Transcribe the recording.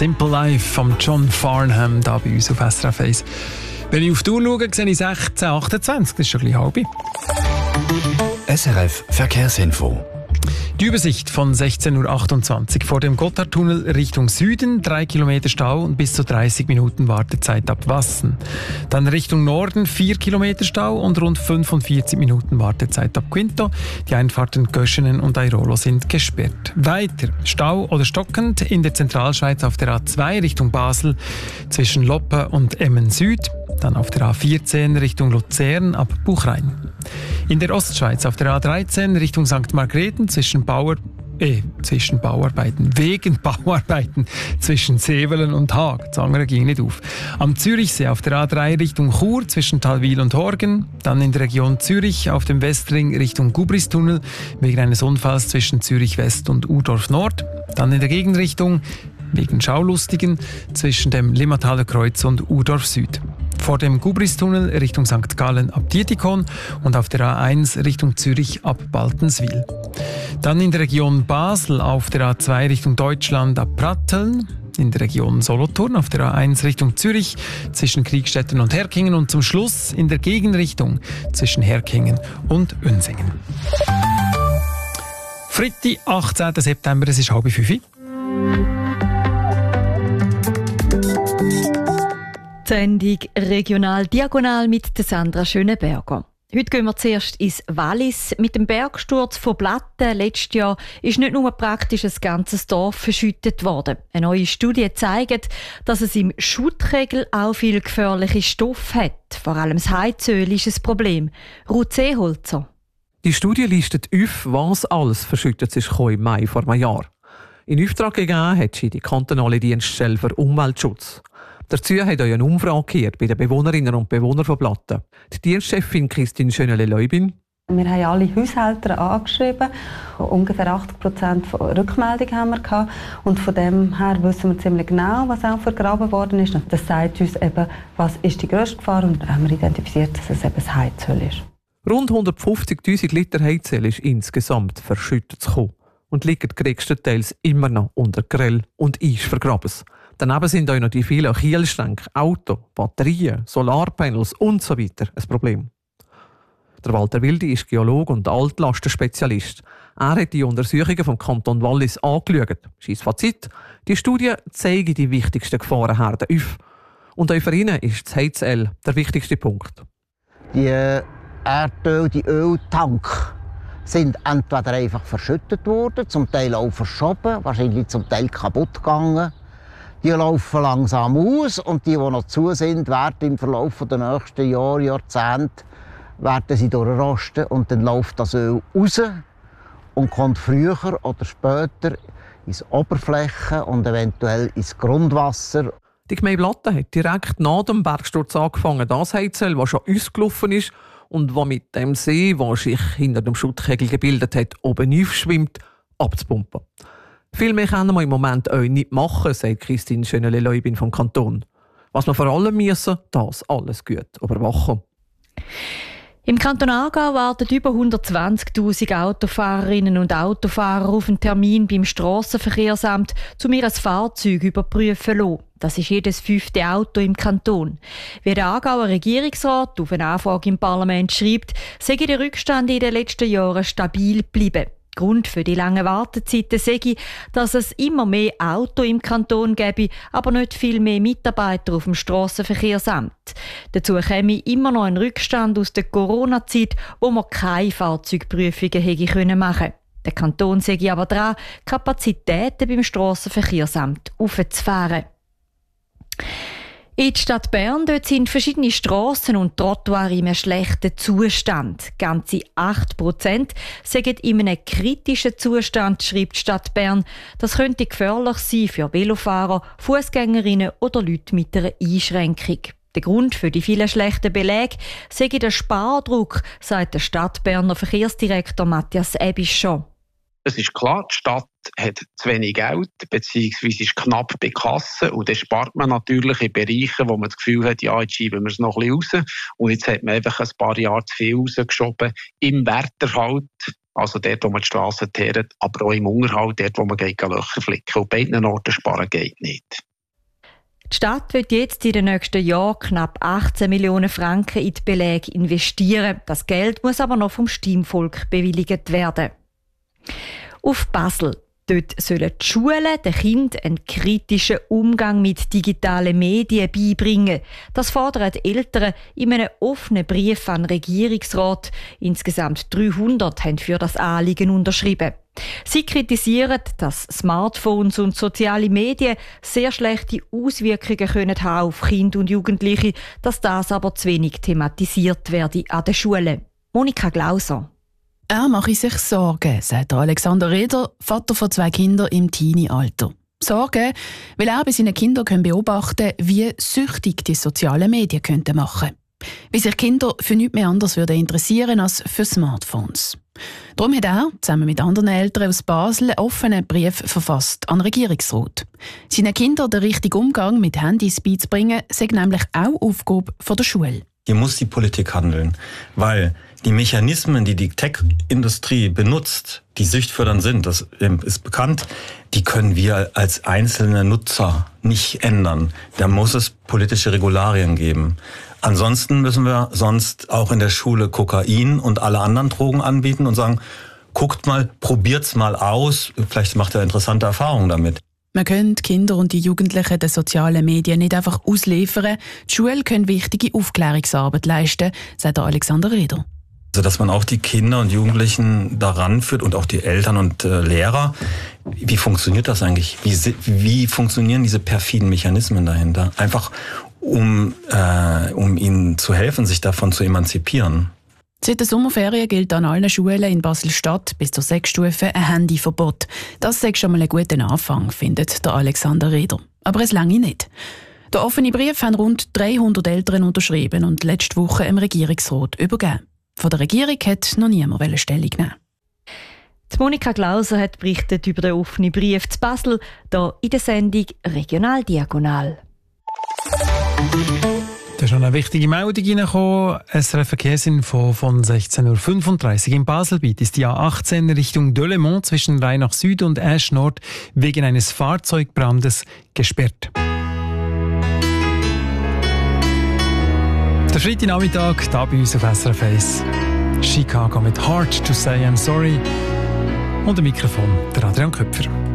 Simple Life von John Farnham da bei uns auf SRF 1. Wenn ich auf die Uhr schaue, sehe ich 16:28, das ist schon ein bisschen halb. SRF Verkehrsinfo. Die Übersicht von 16:28 Uhr. Vor dem Gotthardtunnel Richtung Süden 3 Kilometer Stau und bis zu 30 Minuten Wartezeit ab Wassen. Dann Richtung Norden 4 Kilometer Stau und rund 45 Minuten Wartezeit ab Quinto. Die Einfahrten Göschenen und Airolo sind gesperrt. Weiter Stau oder stockend in der Zentralschweiz auf der A2 Richtung Basel zwischen Loppe und Emmen Süd. Dann auf der A14 Richtung Luzern ab Buchrein. In der Ostschweiz auf der A13 Richtung St. Margrethen wegen Bauarbeiten zwischen Sevelen und Haag. Das andere ging nicht auf. Am Zürichsee auf der A3 Richtung Chur zwischen Talwil und Horgen. Dann in der Region Zürich auf dem Westring Richtung Gubristunnel wegen eines Unfalls zwischen Zürich West und Urdorf Nord. Dann in der Gegenrichtung wegen Schaulustigen zwischen dem Limmataler Kreuz und Urdorf Süd. Vor dem Gubristunnel Richtung St. Gallen ab Dietikon und auf der A1 Richtung Zürich ab Baltenswil. Dann in der Region Basel auf der A2 Richtung Deutschland ab Pratteln. In der Region Solothurn auf der A1 Richtung Zürich zwischen Kriegstetten und Herkingen und zum Schluss in der Gegenrichtung zwischen Herkingen und Unsingen. Freitag, 18. September, es ist 4:30. Sendung «Regional Diagonal» mit Sandra Schönenberger. Heute gehen wir zuerst ins Wallis. Mit dem Bergsturz von Platten letztes Jahr ist nicht nur praktisch ein ganzes Dorf verschüttet worden. Eine neue Studie zeigt, dass es im Schuttkegel auch viel gefährliche Stoffe hat. Vor allem das Heizöl ist ein Problem. Ruth Seeholzer. Die Studie listet auf, was alles verschüttet ist im Mai vor einem Jahr. In Auftrag gegeben hat sie die kantonale Dienststelle für Umweltschutz. Dazu hat euch eine Umfrage gehört bei den Bewohnerinnen und Bewohnern von Platten. Die Dienstchefin Christine Schönele-Leubin. Wir haben alle Haushalter angeschrieben. Ungefähr 80% Rückmeldungen haben wir gehabt. Und von dem her wissen wir ziemlich genau, was auch vergraben worden ist. Und das sagt uns eben, was ist die grösste Gefahr. Und haben wir identifiziert, dass es eben das Heizöl ist. Rund 150'000 Liter Heizöl ist insgesamt verschüttet zu kommen und liegt größtenteils immer noch unter Grill und Eis vergraben. Daneben sind auch noch die vielen Kielschränke, Auto, Batterien, Solarpanels und so weiter ein Problem. Der Walter Wildi ist Geologe und Altlastenspezialist. Er hat die Untersuchungen vom Kanton Wallis angeschaut. Sein Fazit: Die Studie zeigt die wichtigsten Gefahrenherden auf. Und auch für ihn ist das Heizöl der wichtigste Punkt. Die Erdöl, die Öltanks sind entweder einfach verschüttet worden, zum Teil auch verschoben, wahrscheinlich zum Teil kaputt gegangen. Die laufen langsam aus und die noch zu sind, werden im Verlauf der nächsten Jahre, Jahrzehnte, werden sie durchrosten und dann läuft das Öl raus und kommt früher oder später ins Oberfläche und eventuell ins Grundwasser. Die Gemeinde Platten hat direkt nach dem Bergsturz angefangen, das Heizöl, das schon ausgelaufen ist und das mit dem See, der sich hinter dem Schuttkegel gebildet hat, oben aufschwimmt, abzupumpen. Viel mehr können wir im Moment auch nicht machen, sagt Christine Schönele-Leubin vom Kanton. Was wir vor allem müssen, das alles gut überwachen. Im Kanton Aargau warten über 120'000 Autofahrerinnen und Autofahrer auf einen Termin beim Strassenverkehrsamt, um ihr Fahrzeug überprüfen zu lassen. Das ist jedes 5. Auto im Kanton. Wie der Aargauer Regierungsrat auf eine Anfrage im Parlament schreibt, sei der Rückstand in den letzten Jahren stabil geblieben. Grund für die langen Wartezeiten sei, dass es immer mehr Auto im Kanton gäbe, aber nicht viel mehr Mitarbeiter auf dem Strassenverkehrsamt. Dazu käme immer noch ein Rückstand aus der Corona-Zeit, wo man keine Fahrzeugprüfungen hätte machen können. Der Kanton sei aber dran, Kapazitäten beim Strassenverkehrsamt aufzufahren. In der Stadt Bern dort sind verschiedene Strassen und Trottoirs in einem schlechten Zustand. Ganze 8% sind in einem kritischen Zustand, schreibt die Stadt Bern. Das könnte gefährlich sein für Velofahrer, Fußgängerinnen oder Leute mit einer Einschränkung. Der Grund für die vielen schlechten Belege sei der Spardruck, sagt der Stadtberner Verkehrsdirektor Matthias Ebischer. Es ist klar, die Stadt hat zu wenig Geld, beziehungsweise ist knapp bei Kasse. Und dann spart man natürlich in Bereichen, wo man das Gefühl hat, ja, jetzt schieben wir es noch ein bisschen raus. Und jetzt hat man einfach ein paar Jahre zu viel rausgeschoben. Im Werterhalt, also dort, wo man die Strassen teert, aber auch im Unterhalt, dort, wo man Löcher flicken. Und beiden Orten sparen geht nicht. Die Stadt wird jetzt in den nächsten Jahren knapp 18 Millionen Franken in die Beläge investieren. Das Geld muss aber noch vom Stimmvolk bewilligt werden. Auf Basel. Dort sollen die Schulen den Kindern einen kritischen Umgang mit digitalen Medien beibringen. Das fordern die Eltern in einem offenen Brief an den Regierungsrat. Insgesamt 300 haben für das Anliegen unterschrieben. Sie kritisieren, dass Smartphones und soziale Medien sehr schlechte Auswirkungen können haben auf Kinder und Jugendliche, dass das aber zu wenig thematisiert werde an den Schulen. Monika Glauser. Er mache sich Sorgen, sagt Alexander Reder, Vater von 2 Kindern im Teenie-Alter. Sorgen, weil er bei seinen Kindern beobachten kann, wie süchtig die sozialen Medien machen könnten. Wie sich Kinder für nichts mehr anderes interessieren als für Smartphones. Darum hat er, zusammen mit anderen Eltern aus Basel, einen offenen Brief verfasst an den Regierungsrat. Seinen Kindern den richtigen Umgang mit Handys beizubringen, sei nämlich auch Aufgabe der Schule. Hier muss die Politik handeln, weil die Mechanismen, die die Tech-Industrie benutzt, die süchtfördernd sind, das ist bekannt, die können wir als einzelne Nutzer nicht ändern. Da muss es politische Regularien geben. Ansonsten müssen wir sonst auch in der Schule Kokain und alle anderen Drogen anbieten und sagen, guckt mal, probiert's mal aus, vielleicht macht ihr interessante Erfahrungen damit. Man kann die Kinder und die Jugendlichen den sozialen Medien nicht einfach ausliefern. Die Schule können wichtige Aufklärungsarbeit leisten, sagt Alexander Reder. Also, dass man auch die Kinder und Jugendlichen daran führt und auch die Eltern und Lehrer. Wie funktioniert das eigentlich? Wie funktionieren diese perfiden Mechanismen dahinter? Einfach um ihnen zu helfen, sich davon zu emanzipieren. Seit der Sommerferien gilt an allen Schulen in Basel-Stadt bis zur 6. Stufe ein Handyverbot. Das ist schon mal ein guter Anfang, findet der Alexander Reder. Aber es lange nicht. Den offenen Brief haben rund 300 Eltern unterschrieben und letzte Woche im Regierungsrat übergeben. Von der Regierung hat noch niemand Stellung nehmen. Die Monika Glauser hat berichtet über den offenen Brief zu Basel, hier in der Sendung «Regional Diagonal». Da ist noch eine wichtige Meldung reingekommen. SRF Verkehrsinfo von 16.35 Uhr in Baselbiet ist die A18 Richtung Delemont zwischen Rheinach Süd und Asch Nord wegen eines Fahrzeugbrandes gesperrt. Der Freitagnachmittag hier bei uns auf SRF 1. Chicago mit Hard to Say I'm Sorry und am Mikrofon der Adrian Köpfer.